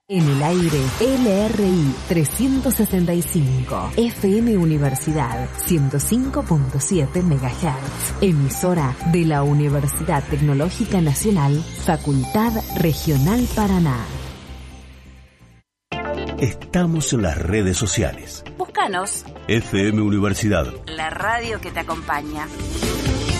En el aire, LRI 365, FM Universidad 105.7 MHz, emisora de la Universidad Tecnológica Nacional, Facultad Regional Paraná. Estamos en las redes sociales. Búscanos. FM Universidad. La radio que te acompaña.